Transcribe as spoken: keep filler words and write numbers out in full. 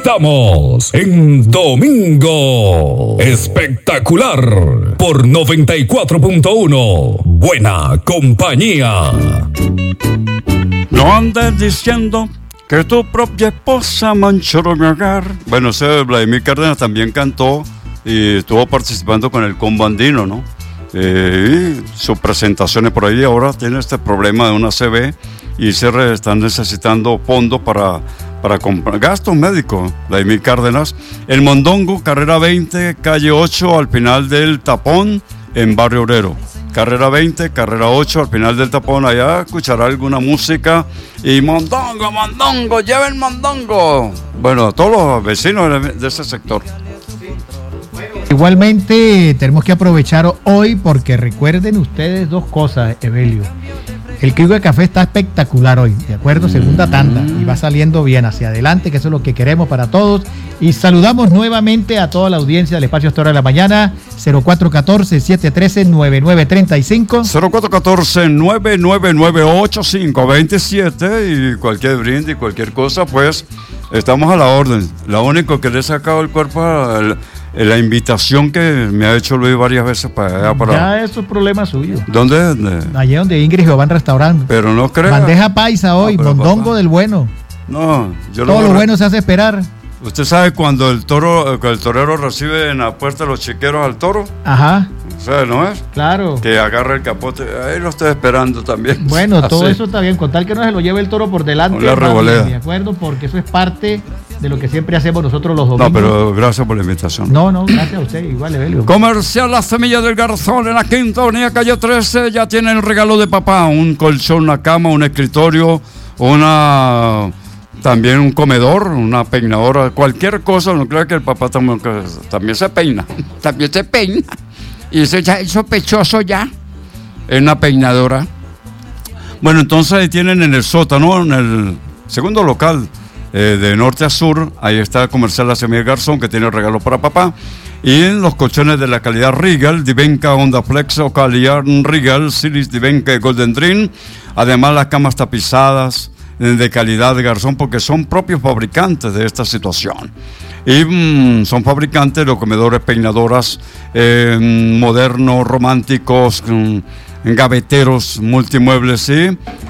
Estamos en Domingo Espectacular por noventa y cuatro punto uno. Buena compañía. No andes diciendo que tu propia esposa manchó mi hogar. Bueno, ese Vladimir Cárdenas también cantó y estuvo participando con el combo andino, ¿no? Eh, y sus presentaciones por ahí. Ahora tiene este problema de una C V y se re, están necesitando fondos para, para comprar gastos médicos. Vladimir Cárdenas, el Mondongo, carrera veinte, calle ocho, al final del tapón, en Barrio Obrero. Carrera veinte, carrera ocho, al final del tapón, allá escuchará alguna música y mondongo, mondongo, lleva el mondongo. Bueno, a todos los vecinos de, de ese sector. Igualmente tenemos que aprovechar hoy porque recuerden ustedes dos cosas, Evelio. El Crigo de Café está espectacular hoy, ¿de acuerdo? Segunda tanda y va saliendo bien hacia adelante, que eso es lo que queremos para todos. Y saludamos nuevamente a toda la audiencia del Espacio Hasta Hora de la Mañana, cero cuatro uno cuatro, siete uno tres, nueve nueve tres cinco. cero cuatro uno cuatro, nueve nueve nueve, ocho cinco dos siete y cualquier brindis, cualquier cosa, pues estamos a la orden. Lo único que le he sacado el cuerpo el, la invitación que me ha hecho Luis varias veces para allá. Para... Ya eso es problema suyo. ¿Dónde? ¿Dónde? Allá donde Ingrid Giovanni Restaurante. Pero no creo. Bandeja paisa hoy, no, mondongo papá. del bueno. No, yo Todo lo lo re... bueno se hace esperar. ¿Usted sabe cuando el toro, el torero recibe en la puerta los chiqueros al toro? Ajá. ¿Sabe, no es? Claro. Que agarra el capote. Ahí lo estoy esperando también. Bueno, Así. todo eso está bien, con tal que no se lo lleve el toro por delante. Con la revolea. ¿De acuerdo? Porque eso es parte de lo que siempre hacemos nosotros los domingos. No, pero gracias por la invitación. No, no, gracias a usted. Igual, Evelio. Comercial La Semilla del Garzón en la Quinta Avenida, calle trece. Ya tiene el regalo de papá. Un colchón, una cama, un escritorio, una... También un comedor, una peinadora, cualquier cosa. No creo que el papá también, también se peina. También se peina. Y eso ya es sospechoso ya. Es una peinadora. Bueno, entonces ahí tienen en el sótano, en el segundo local, eh, de norte a sur, ahí está el comercial La Semilla del Garzón, que tiene regalo para papá. Y en los colchones de la calidad Regal, Divenca, Honda Flex o calidad Regal, Siris, Divenca y Golden Dream. Además las camas tapizadas de calidad de Garzón, porque son propios fabricantes de esta situación. Y mmm, son fabricantes de comedores, peinadoras, eh, modernos, románticos, mmm, gaveteros, multimuebles, ¿sí?